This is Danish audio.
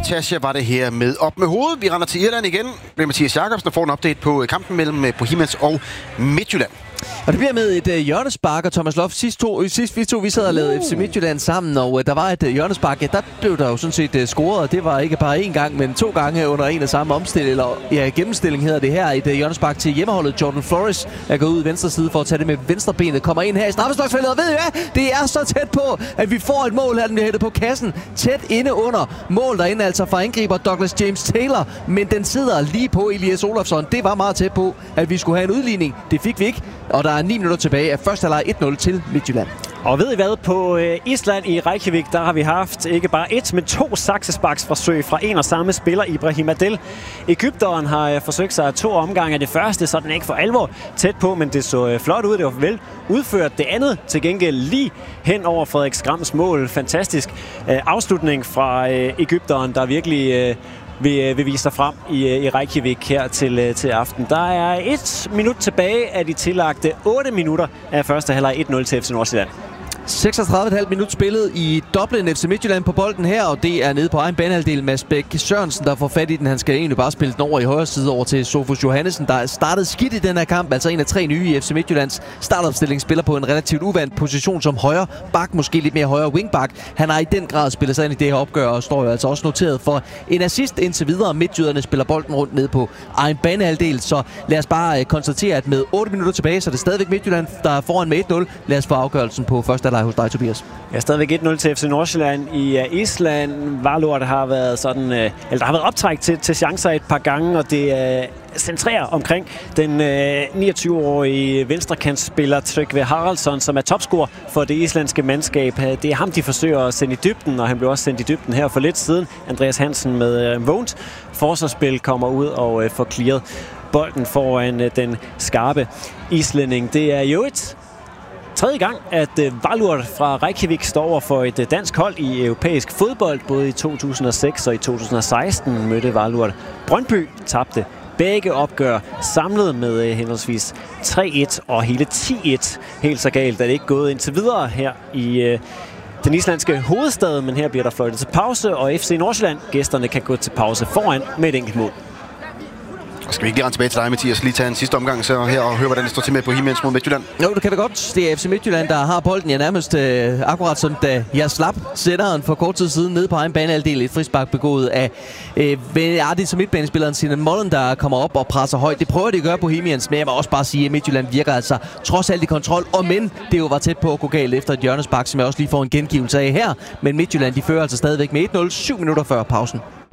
Natasha var det her med Op med hovedet. Vi render til Irland igen. Det er Mathias Jakobsen, der får en update på kampen mellem Bohemians og Midtjylland. Og det bliver med et hjørnespark, og Thomas Loft sidst vi sad og lavede FC Midtjylland sammen, og der var et hjørnespark, der blev der jo sådan set scoret, og det var ikke bare én gang, men 2 gange under en og samme gennemstilling hedder det her. Et hjørnespark til hjemmeholdet. Jordan Flores er gået ud i venstre side for at tage det med venstrebenet, kommer ind her i straffesparksfeltet, og ved I hvad? Det er så tæt på, at vi får et mål her, den bliver hættet på kassen, tæt inde under mål derinde, altså fra angriber Douglas James Taylor, men den sidder lige på Elias Olofsson. Det var meget tæt på, at vi skulle have en udligning. Det fik vi ikke. Og der er 9 minutter tilbage af første halvleg 1-0 til Midtjylland. Og ved I hvad? På Island i Reykjavik, der har vi haft ikke bare 1, men 2 saksesparksforsøg fra en og samme spiller, Ibrahim Adel. Egypteren har forsøgt sig 2 omgange af det første, så den er ikke for alvor tæt på, men det så flot ud. Det var vel udført. Det andet til gengæld lige hen over Frederik Skrams mål. Fantastisk afslutning fra Egypteren, der virkelig vil vise sig frem i Reykjavik her til aften. Der er 1 minut tilbage af de tillagte 8 minutter af første halvleg 1-0 til FC Nordsjælland. 36,5 minut spillet i Dublin. FC Midtjylland på bolden her, og det er nede på egen banehalvdel. Mads Bæk Sørensen, der får fat i den. Han skal egentlig bare spille den over i højre side over til Sofus Johannesen, der startede skidt i den her kamp. Altså en af 3 nye i FC Midtjyllands startopstilling. Spiller på en relativt uvant position som højre bak, måske lidt mere højre wingback. Han har i den grad spillet sig ind i det her opgør, og står jo altså også noteret for en assist indtil videre. Midtjyderne spiller bolden rundt ned på egen banehalvdel, så lad os bare konstatere, at med 8 minutter tilbage, så er det stadigvæk Midtjylland, der er foran med 1-0. Lad os få afgørelsen på første halvleg hos dig, Tobias. Ja, stadigvæk 1-0 til FC Nordsjælland i Island. Valur, der har været sådan, eller der har været optræk til chancer et par gange, og det centrerer omkring den 29-årige venstrekantsspiller Tryggve Haraldsson, som er topscorer for det islandske mandskab. Det er ham, de forsøger at sende i dybden, og han blev også sendt i dybden her for lidt siden. Andreas Hansen med vågent forsvarsspil kommer ud og får clearet bolden foran den skarpe islænding. Det er jo et 3. gang, at Valur fra Reykjavik står over for et dansk hold i europæisk fodbold. Både i 2006 og i 2016 mødte Valur Brøndby, tabte begge opgør samlet med henholdsvis 3-1 og hele 10-1. Helt så galt er det ikke gået indtil videre her i den islandske hovedstad, men her bliver der fløjtet til pause, og FC Nordsjælland, gæsterne, kan gå til pause foran med et enkelt mål. Skal vi ikke lige rende tilbage til dig, Mathias, lige tage en sidste omgang så her og høre, hvordan det står til med Bohemians mod Midtjylland? Jo, det kan vi godt. Det er FC Midtjylland, der har bolden. Ja, nærmest akkurat som da jeg slap sætteren for kort tid siden nede på egen banehalvdel. Et frispark begået af det som midtbanespilleren Sinan Mollen, der kommer op og presser højt. Det prøver de at gøre Bohemians, men jeg må også bare sige, at Midtjylland virker altså trods alt i kontrol. Og men det jo var tæt på at gå galt efter et hjørnespark, som jeg også lige får en gengivelse af her. Men Midtjylland, de fører altså stadigvæk med 1-0, 7 minutter før pausen.